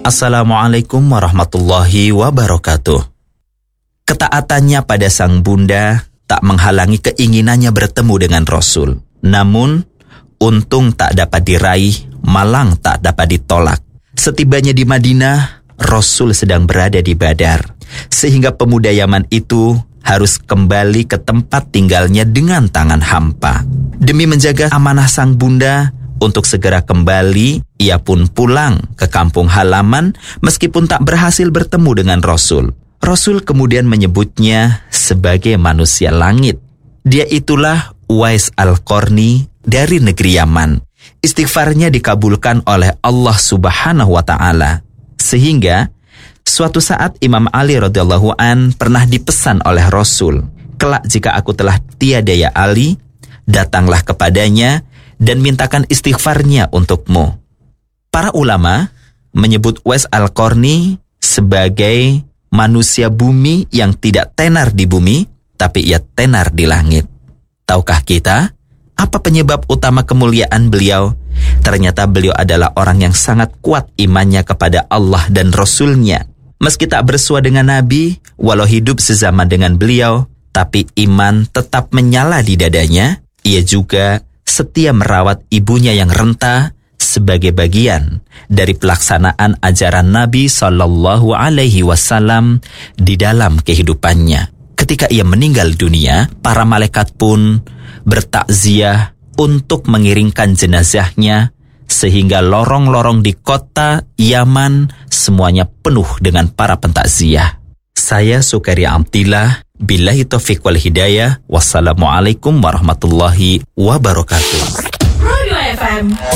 Assalamualaikum warahmatullahi wabarakatuh. Ketaatannya pada sang bunda tak menghalangi keinginannya bertemu dengan Rasul. Namun, untung tak dapat diraih, malang tak dapat ditolak. Setibanya di Madinah, Rasul sedang berada di Badar, sehingga pemuda Yaman itu harus kembali ke tempat tinggalnya dengan tangan hampa. Demi menjaga amanah sang bunda untuk segera kembali, ia pun pulang ke kampung halaman meskipun tak berhasil bertemu dengan Rasul. Rasul kemudian menyebutnya sebagai manusia langit. Dia itulah Uwais Al-Qarni dari negeri Yaman. Istighfarnya dikabulkan oleh Allah Subhanahu wa Ta'ala. Sehingga suatu saat Imam Ali radhiyallahu an pernah dipesan oleh Rasul, "Kelak jika aku telah tiada ya Ali, datanglah kepadanya dan mintakan istighfarnya untukmu." Para ulama menyebut Uwais Al-Qarni sebagai manusia bumi yang tidak tenar di bumi, tapi ia tenar di langit. Tahukah kita apa penyebab utama kemuliaan beliau? Ternyata beliau adalah orang yang sangat kuat imannya kepada Allah dan Rasul-Nya. Meski tak bersua dengan Nabi, walau hidup sezaman dengan beliau, tapi iman tetap menyala di dadanya. Ia juga setia merawat ibunya yang renta sebagai bagian dari pelaksanaan ajaran Nabi Sallallahu Alaihi Wasallam di dalam kehidupannya. Ketika ia meninggal dunia, para malaikat pun bertakziah untuk mengiringkan jenazahnya, sehingga lorong-lorong di kota Yaman semuanya penuh dengan para pentakziah. Saya Sukaria Amtillah, billahi taufiq wal hidayah. Wassalamualaikum warahmatullahi wabarakatuh. Radio FM